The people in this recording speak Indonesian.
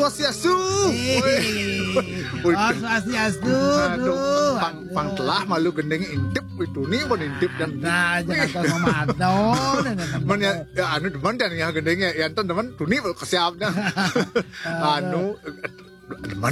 Swastiastu. Oh, Swastiastu. Pang telah malu gendeng intip itu nih mau intip dan nah jangan kau memadon. Men ya anu demen dan ya gendengnya ya enten demen tuh nih kesiapnya anu demen